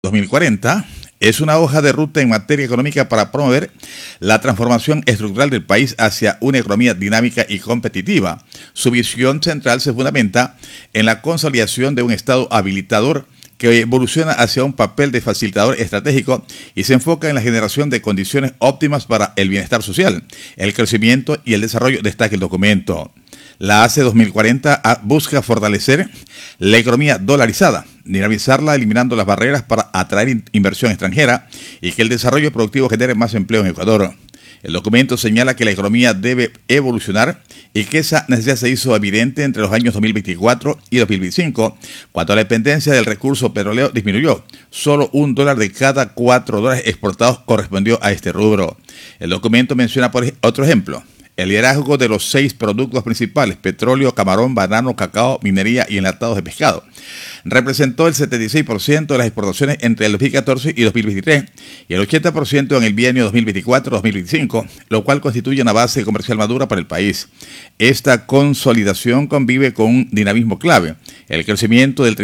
2040 es una hoja de ruta en materia económica para promover la transformación estructural del país hacia una economía dinámica y competitiva. Su visión central se fundamenta en la consolidación de un Estado habilitador que evoluciona hacia un papel de facilitador estratégico y se enfoca en la generación de condiciones óptimas para el bienestar social, el crecimiento y el desarrollo, destaca el documento. La ACE 2040 busca fortalecer la economía dolarizada, dinamizarla eliminando las barreras para atraer inversión extranjera y que el desarrollo productivo genere más empleo en Ecuador. El documento señala que la economía debe evolucionar y que esa necesidad se hizo evidente entre los años 2024 y 2025, cuando la dependencia del recurso petrolero disminuyó. Solo $1 de cada $4 exportados correspondió a este rubro. El documento menciona por otro ejemplo el liderazgo de los 6 productos principales: petróleo, camarón, banano, cacao, minería y enlatados de pescado. Representó el 76% de las exportaciones entre el 2014 y 2023 y el 80% en el bienio 2024-2025, lo cual constituye una base comercial madura para el país. Esta consolidación convive con un dinamismo clave: el crecimiento del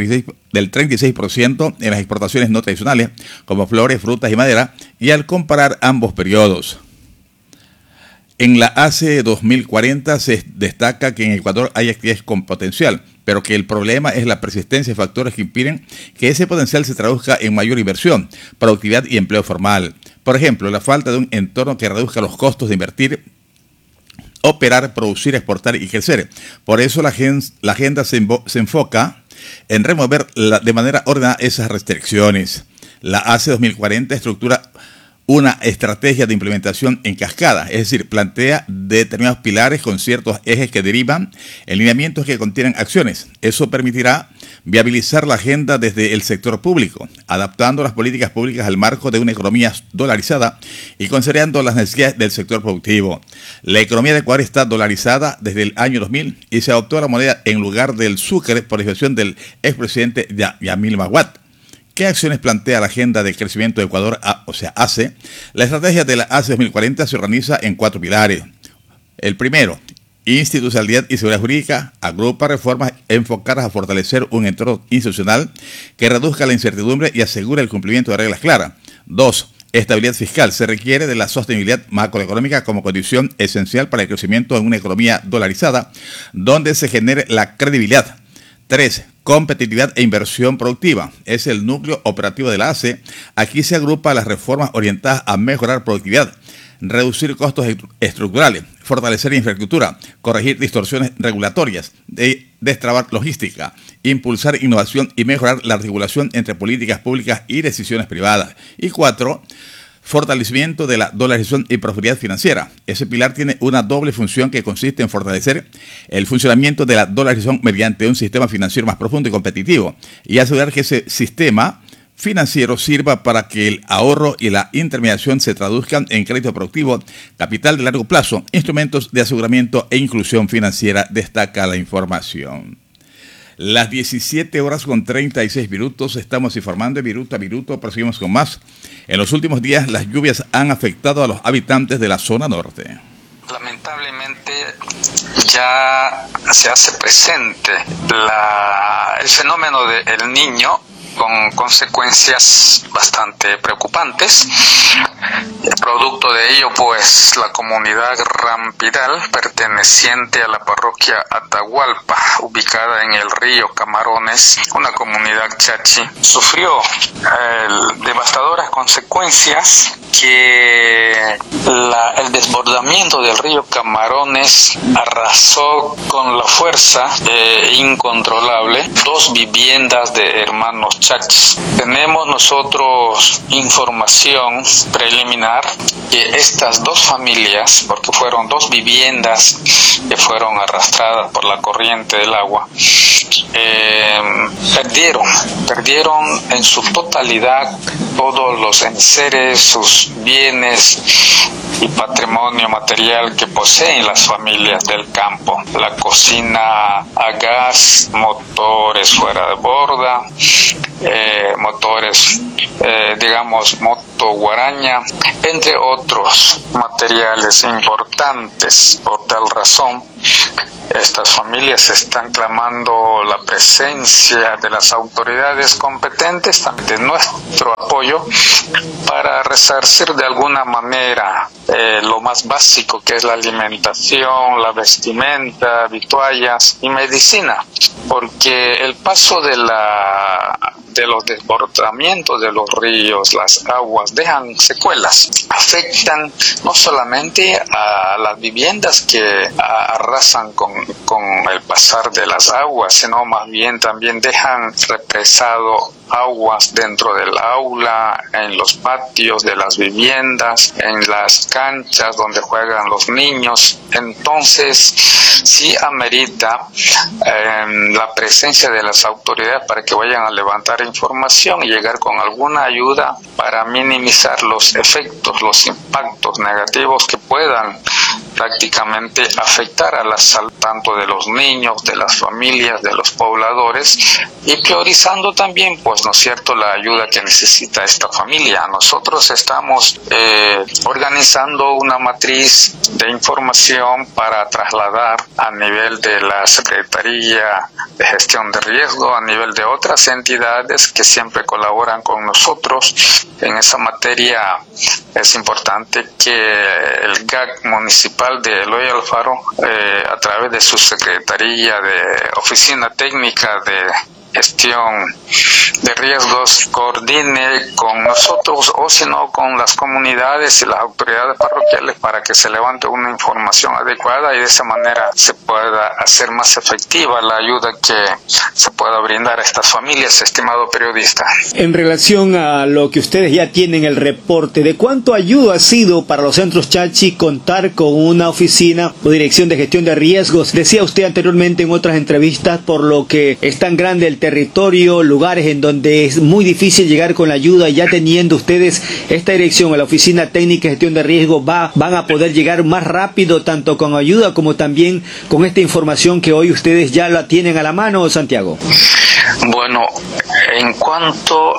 36% en las exportaciones no tradicionales, como flores, frutas y madera, y al comparar ambos periodos. En la ACE 2040 se destaca que en Ecuador hay actividades con potencial, pero que el problema es la persistencia de factores que impiden que ese potencial se traduzca en mayor inversión, productividad y empleo formal. Por ejemplo, la falta de un entorno que reduzca los costos de invertir, operar, producir, exportar y crecer. Por eso la agenda se enfoca en remover de manera ordenada esas restricciones. La ACE 2040 estructura una estrategia de implementación en cascada, es decir, plantea determinados pilares con ciertos ejes que derivan en lineamientos que contienen acciones. Eso permitirá viabilizar la agenda desde el sector público, adaptando las políticas públicas al marco de una economía dolarizada y considerando las necesidades del sector productivo. La economía de Ecuador está dolarizada desde el año 2000 y se adoptó la moneda en lugar del sucre por decisión del expresidente Yamil Maguad. ¿Qué acciones plantea la Agenda de Crecimiento de Ecuador, ACE? La estrategia de la ACE 2040 se organiza en 4 pilares. El primero, institucionalidad y seguridad jurídica, agrupa reformas enfocadas a fortalecer un entorno institucional que reduzca la incertidumbre y asegure el cumplimiento de reglas claras. 2. Estabilidad fiscal. Se requiere de la sostenibilidad macroeconómica como condición esencial para el crecimiento en una economía dolarizada, donde se genere la credibilidad. 3. Competitividad e inversión productiva. Es el núcleo operativo de la ACE. Aquí se agrupa las reformas orientadas a mejorar productividad, reducir costos estructurales, fortalecer infraestructura, corregir distorsiones regulatorias, destrabar logística, impulsar innovación y mejorar la articulación entre políticas públicas y decisiones privadas. Y 4. Fortalecimiento de la dolarización y prosperidad financiera. Ese pilar tiene una doble función que consiste en fortalecer el funcionamiento de la dolarización mediante un sistema financiero más profundo y competitivo y asegurar que ese sistema financiero sirva para que el ahorro y la intermediación se traduzcan en crédito productivo, capital de largo plazo, instrumentos de aseguramiento e inclusión financiera, destaca la información. Las 17:36, estamos informando de minuto a minuto, proseguimos con más. En los últimos días las lluvias han afectado a los habitantes de la zona norte. Lamentablemente ya se hace presente el fenómeno de El Niño, con consecuencias bastante preocupantes. Producto de ello, pues, la comunidad Rampiral, perteneciente a la parroquia Atahualpa, ubicada en el río Camarones, una comunidad chachi, sufrió devastadoras consecuencias que el desbordamiento del río Camarones arrasó con la fuerza incontrolable 2 viviendas de hermanos chachis. Tenemos nosotros información preliminar que estas 2 familias, porque fueron 2 viviendas que fueron arrastradas por la corriente del agua, perdieron en su totalidad todos los enseres, sus bienes y patrimonio material que poseen las familias del campo. La cocina a gas, motores fuera de borda, motores, moto guaraña, entre otros materiales importantes. Por tal razón, estas familias están clamando la presencia de las autoridades competentes, también de nuestro apoyo, para resarcir de alguna manera lo más básico, que es la alimentación, la vestimenta, vituallas y medicina, porque el paso de los desbordamientos de los ríos, las aguas, dejan secuelas, afectan no solamente a las viviendas que arrasan con el pasar de las aguas, sino más bien también dejan represado aguas dentro del aula, en los patios de las viviendas, en las canchas donde juegan los niños. Entonces, sí amerita la presencia de las autoridades para que vayan a levantar información y llegar con alguna ayuda para minimizar los efectos, los impactos negativos que puedan prácticamente afectar a la salud tanto de los niños, de las familias, de los pobladores, y priorizando también, pues, ¿no es cierto?, la ayuda que necesita esta familia. Nosotros estamos organizando una matriz de información para trasladar a nivel de la Secretaría de Gestión de Riesgo, a nivel de otras entidades que siempre colaboran con nosotros en esa materia. Es importante que el GAC municipal de Eloy Alfaro, a través de su Secretaría de Oficina Técnica de Gestión de Riesgos, coordine con nosotros, o si no con las comunidades y las autoridades parroquiales, para que se levante una información adecuada y de esa manera se pueda hacer más efectiva la ayuda que se pueda brindar a estas familias, estimado periodista. En relación a lo que ustedes ya tienen el reporte, ¿de cuánto ayuda ha sido para los centros Chachi contar con una oficina o dirección de gestión de riesgos? Decía usted anteriormente en otras entrevistas, por lo que es tan grande el territorio, lugares en donde es muy difícil llegar con la ayuda, y ya teniendo ustedes esta dirección a la Oficina Técnica de Gestión de Riesgo, van a poder llegar más rápido, tanto con ayuda como también con esta información que hoy ustedes ya la tienen a la mano, Santiago. Bueno, en cuanto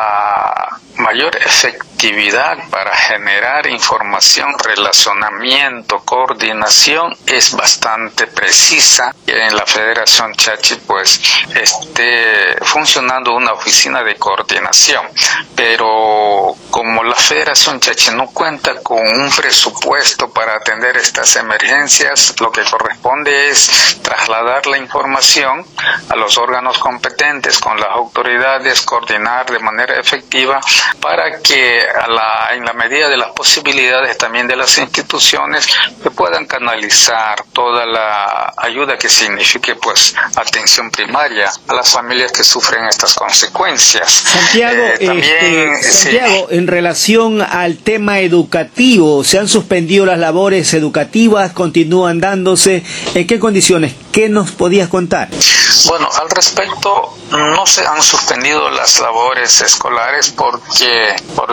a mayor efectividad para generar información, relacionamiento, coordinación, es bastante precisa. En la Federación Chachi, pues, esté funcionando una oficina de coordinación, pero como la Federación Chachi no cuenta con un presupuesto para atender estas emergencias, lo que corresponde es trasladar la información a los órganos competentes con las autoridades, coordinar de manera efectiva para que en la medida de las posibilidades también de las instituciones que puedan canalizar toda la ayuda que signifique, pues, atención primaria a las familias que sufren estas consecuencias. Santiago, Santiago, en relación al tema educativo, ¿se han suspendido las labores educativas? ¿Continúan dándose? ¿En qué condiciones? ¿Qué nos podías contar? Bueno, al respecto, no se han suspendido las labores escolares porque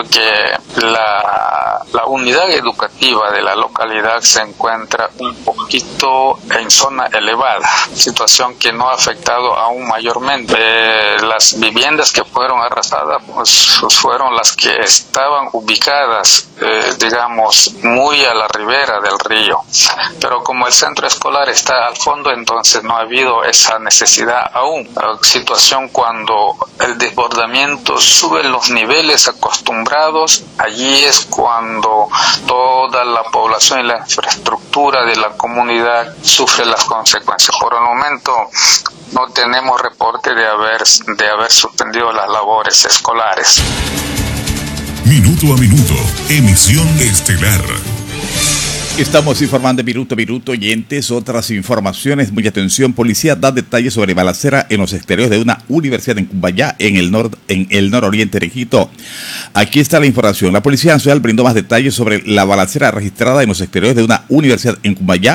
la unidad educativa de la localidad se encuentra un poquito en zona elevada, situación que no ha afectado aún mayormente. Las viviendas que fueron arrasadas, pues, fueron las que estaban ubicadas, muy a la ribera del río. Pero como el centro escolar está al fondo, entonces no ha habido esa necesidad aún. La situación cuando el desbordamiento sube los niveles acostumbrados, allí es cuando toda la población y la infraestructura de la comunidad sufre las consecuencias. Por el momento no tenemos reporte de haber suspendido las labores escolares. Minuto a minuto, emisión estelar. Estamos informando minuto a minuto, oyentes. Otras informaciones, mucha atención. Policía da detalles sobre balacera en los exteriores de una universidad en Cumbayá, en el nororiente de Quito. Aquí está la información. La Policía Nacional brindó más detalles sobre la balacera registrada en los exteriores de una universidad en Cumbayá,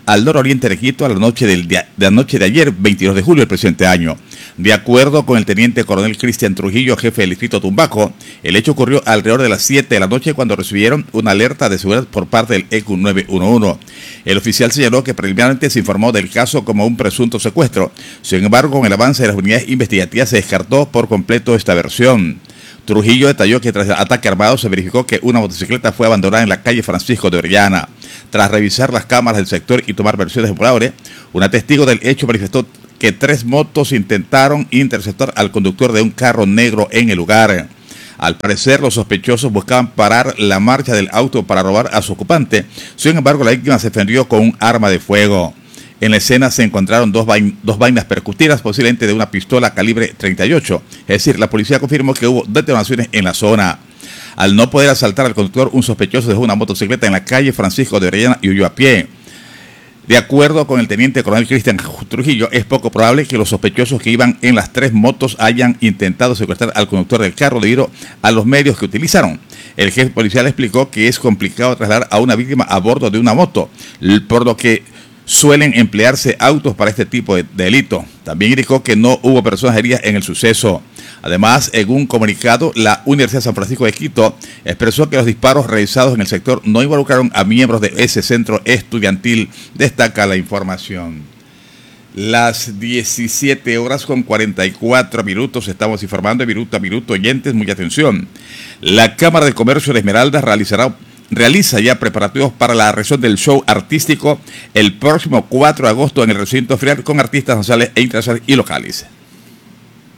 al nororiente de Quito a la noche de ayer, 22 de julio del presente año. De acuerdo con el teniente coronel Cristian Trujillo, jefe del distrito Tumbaco, el hecho ocurrió alrededor de las 7 de la noche cuando recibieron una alerta de seguridad por parte del ECU 911. El oficial señaló que preliminarmente se informó del caso como un presunto secuestro. Sin embargo, con el avance de las unidades investigativas se descartó por completo esta versión. Trujillo detalló que tras el ataque armado se verificó que una motocicleta fue abandonada en la calle Francisco de Orellana. Tras revisar las cámaras del sector y tomar versiones de pobladores, una testigo del hecho manifestó que 3 motos intentaron interceptar al conductor de un carro negro en el lugar. Al parecer, los sospechosos buscaban parar la marcha del auto para robar a su ocupante. Sin embargo, la víctima se defendió con un arma de fuego. En la escena se encontraron dos vainas percutidas, posiblemente de una pistola calibre 38. Es decir, la policía confirmó que hubo detonaciones en la zona. Al no poder asaltar al conductor, un sospechoso dejó una motocicleta en la calle Francisco de Orellana y huyó a pie. De acuerdo con el teniente coronel Cristian Trujillo, es poco probable que los sospechosos que iban en las 3 motos hayan intentado secuestrar al conductor del carro debido a los medios que utilizaron. El jefe policial explicó que es complicado trasladar a una víctima a bordo de una moto, por lo que suelen emplearse autos para este tipo de delito. También indicó que no hubo personas heridas en el suceso. Además, en un comunicado, la Universidad de San Francisco de Quito expresó que los disparos realizados en el sector no involucraron a miembros de ese centro estudiantil. Destaca la información. Las 17 horas con 44 minutos, estamos informando de minuto a minuto. Oyentes, mucha atención. La Cámara de Comercio de Esmeraldas realiza ya preparativos para la realización del show artístico el próximo 4 de agosto en el recinto ferial con artistas nacionales e internacionales y locales.